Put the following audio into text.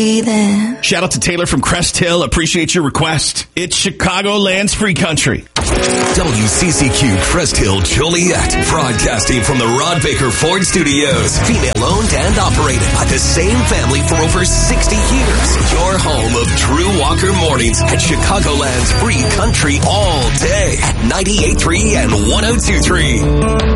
Then. Shout out to Taylor from Crest Hill. Appreciate your request. It's Chicagoland's free country. WCCQ Crest Hill Joliet, broadcasting from the Rod Baker Ford Studios. Female owned and operated by the same family for over 60 years. Your home of Drew Walker Mornings at Chicagoland's free country all day at 98.3 and 102.3.